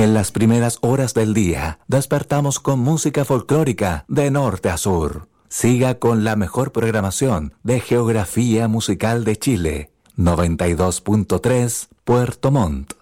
En las primeras horas del día, despertamos con música folclórica de norte a sur. Siga con la mejor programación de Geografía Musical de Chile. 92.3 Puerto Montt.